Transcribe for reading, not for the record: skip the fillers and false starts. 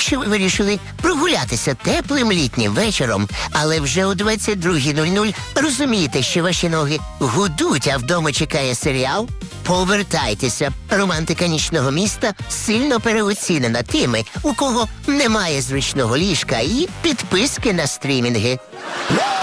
Якщо ви вирішили прогулятися теплим літнім вечором, але вже о 22:00 розумієте, що ваші ноги гудуть, а вдома чекає серіал, повертайтеся. Романтика нічного міста сильно переоцінена тими, у кого немає зручного ліжка і підписки на стрімінги.